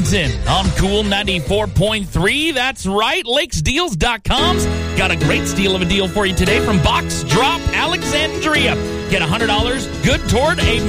Edmonton on Cool 94.3. That's right. LakesDeals.com's got a great steal of a deal for you today from Box Drop Alexandria. Get $100 good toward a